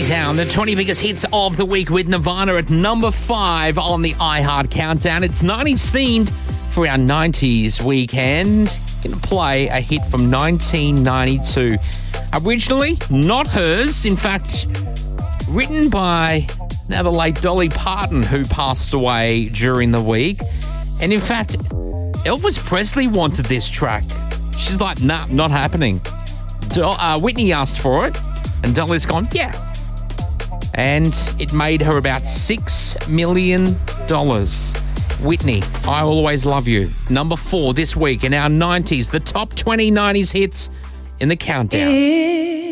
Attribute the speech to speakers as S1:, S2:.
S1: Counting down the 20 biggest hits of the week with Nirvana at number 5 on the iHeart Countdown. It's 90s themed for our 90s weekend. Going to play a hit from 1992. Originally, not hers. In fact, written by now the late Dolly Parton, who passed away during the week. And in fact, Elvis Presley wanted this track. She's like, nah, not happening. Whitney asked for it, and Dolly's gone, yeah. And it made her about $6 million. Whitney, I Will Always Love You. Number 4 this week in our 90s, the top 20 90s hits in the countdown.